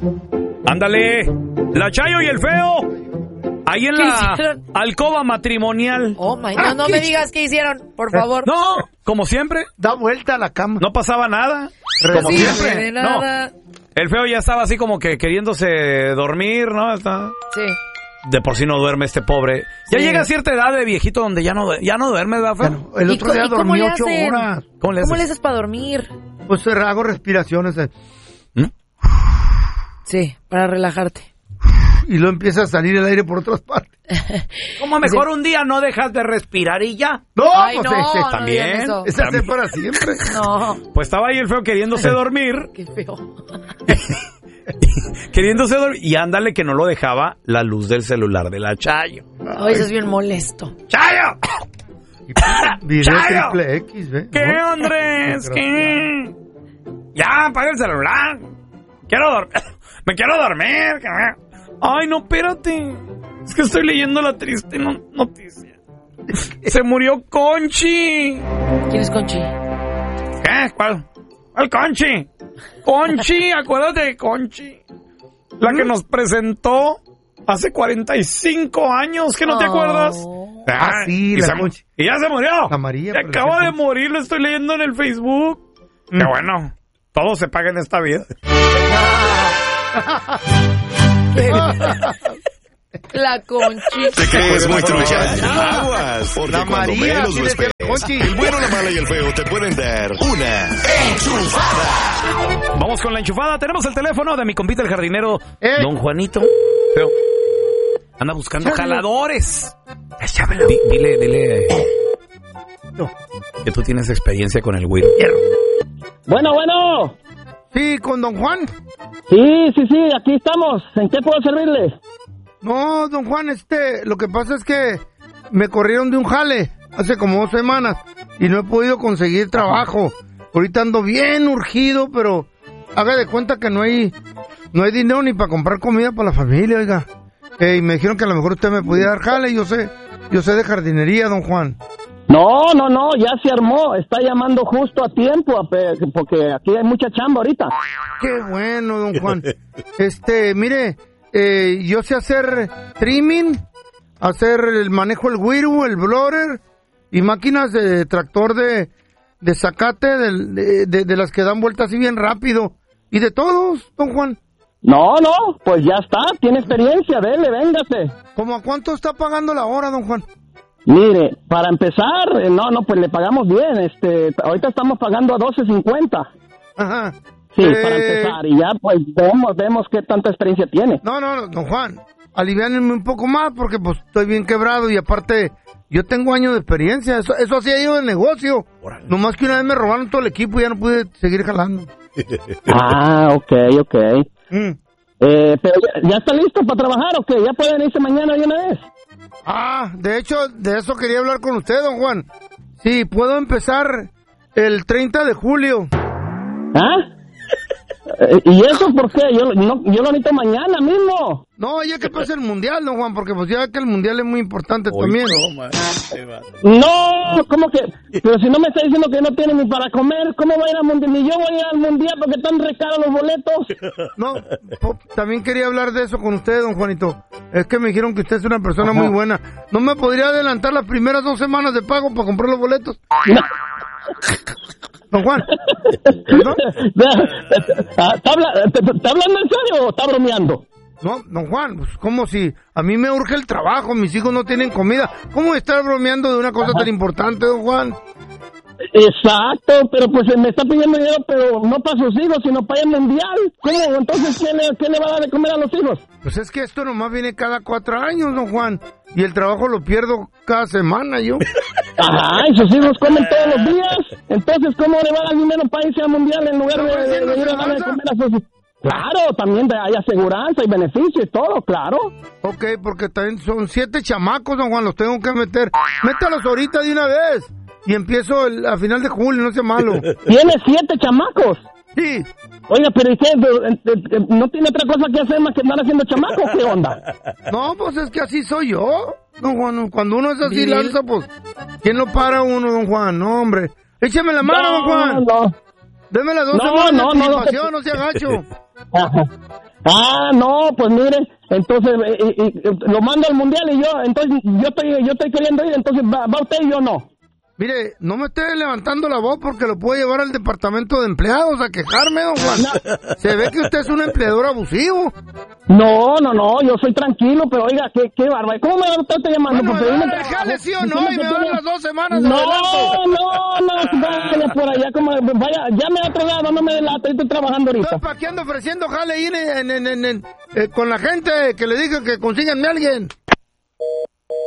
Ándale, la Chayo y el Feo. Ahí en la alcoba matrimonial. Oh my, no me digas qué hicieron, por favor. No, como siempre. Da vuelta a la cama. No pasaba nada. Como Sí, siempre. de nada. No. El Feo ya estaba así como que queriéndose dormir, ¿no? Sí. De por sí no duerme este pobre. Ya llega a cierta edad de viejito donde ya no duerme, ¿verdad, Feo? Bueno, el otro día dormí 8 horas. ¿Cómo le haces para dormir? Pues hago respiraciones. Sí, para relajarte. Y luego empieza a salir el aire por otras partes. Como mejor un día no dejas de respirar y ya. No, Ay, pues no, ese no también. digan eso. ese hace para siempre. No. Pues estaba ahí el Feo queriéndose dormir. Qué feo. Queriéndose dormir. Y ándale que no lo dejaba la luz del celular de la Chayo. Ay, eso es bien molesto. ¡Chayo! Video ¡Chayo! triple X, ¿ve? ¿Qué, Andrés? ¿Qué? Ya, apaga el celular. Me quiero dormir. Ay, no, espérate. Es que estoy leyendo la triste noticia. Se murió Conchi. ¿Quién es Conchi? ¿Qué? ¿Cuál Conchi? Conchi, acuérdate de Conchi. La que nos presentó hace 45 años, ¿que no te acuerdas? Sí, la Conchi. Y ya se murió. La María. Acaba de morir, lo estoy leyendo en el Facebook. Qué bueno. Todo se paga en esta vida. La Conchi. ¿Te crees muy trucha? Aguas, porque La cuando María, menos lo sí, esperes, Conchi. el bueno, la mala y el feo te pueden dar una enchufada. Vamos con la enchufada. Tenemos el teléfono de mi compita el jardinero, Don Juanito. Pero anda buscando jaladores. Dile. Que tú tienes experiencia con el güiro. Bueno. Sí, con don Juan. Sí, aquí estamos. ¿En qué puedo servirle? No, don Juan, lo que pasa es que me corrieron de un jale hace como 2 semanas y no he podido conseguir trabajo. Ahorita ando bien urgido, pero haga de cuenta que no hay dinero ni para comprar comida para la familia, oiga. Y me dijeron que a lo mejor usted me podía dar jale, yo sé de jardinería, don Juan. No, ya se armó. Está llamando justo a tiempo, porque aquí hay mucha chamba ahorita. Qué bueno, don Juan. Mire, yo sé hacer trimming, hacer el manejo del güiro, el blower y máquinas de tractor de zacate, de las que dan vueltas así bien rápido. Y de todos, don Juan. No, pues ya está. Tiene experiencia, dele, véngase. ¿Cómo a cuánto está pagando la hora, don Juan? Mire, para empezar, pues le pagamos bien. Ahorita estamos pagando a $12.50. Ajá. Sí, para empezar, y ya pues vemos qué tanta experiencia tiene. No, don Juan, aliviánenme un poco más porque pues estoy bien quebrado y aparte yo tengo años de experiencia, eso hacía yo de negocio. Órale. Nomás que una vez me robaron todo el equipo y ya no pude seguir jalando. Ok. Pero ¿ya está listo para trabajar o qué? ¿Ya pueden irse mañana de una vez? De hecho, de eso quería hablar con usted, don Juan. Sí, puedo empezar el 30 de julio. ¿Y eso por qué? Yo lo necesito mañana mismo. No, ya que pasa el mundial, don Juan, porque pues ya que el mundial es muy importante también. No, ¿cómo que? Pero si no me está diciendo que no tiene ni para comer, ¿cómo va a ir al mundial? Ni yo voy a ir al mundial porque están re caros los boletos. No, también quería hablar de eso con usted, don Juanito. Es que me dijeron que usted es una persona muy buena. ¿No me podría adelantar las primeras 2 semanas de pago para comprar los boletos? No. Don Juan, ¿perdón? ¿Está hablando en serio o está bromeando? No, don Juan, pues como si a mí me urge el trabajo, mis hijos no tienen comida. ¿Cómo estar bromeando de una cosa tan importante, don Juan? Exacto, pero pues me está pidiendo dinero, pero no para sus hijos, sino para el mundial. ¿Cómo? Entonces, ¿qué le va a dar de comer a los hijos? Pues es que esto nomás viene cada 4 años, don Juan. Y el trabajo lo pierdo cada semana, yo. Ajá, y sus hijos comen todos los días. Entonces, ¿cómo le va a dar dinero para irse al mundial en lugar de ir a darle de comer a sus hijos? Claro, también hay aseguranza y beneficio y todo, claro. Ok, porque también son 7 chamacos, don Juan, los tengo que meter. Métalos ahorita de una vez. Y empiezo a final de julio, no sea malo. ¿Tiene 7 chamacos? Sí. Oiga, pero ¿y qué? ¿No tiene otra cosa que hacer más que andar haciendo chamacos? ¿Qué onda? No, pues es que así soy yo, don Juan. Cuando uno es así lanza, pues, ¿quién lo para uno, don Juan? No, hombre. Écheme la mano, don Juan. No. Deme las 2 semanas de anticipación, no sea gacho. No, pues mire, entonces lo mando al mundial y yo estoy queriendo ir, entonces va usted y yo no. Mire, no me esté levantando la voz porque lo puedo llevar al departamento de empleados a quejarme, don Juan. No. Se ve que usted es un empleador abusivo. No, yo soy tranquilo, pero oiga, qué bárbaro. ¿Cómo me está llamando? Bueno, porque ¿me va a dejarle sí o no? Y me dan las 2 semanas No, adelante. vaya por allá, vaya, llame a otro lado, no me delate, estoy trabajando ahorita. Entonces, ¿para qué ando ofreciendo jale ahí con la gente que le diga que consíganme a alguien?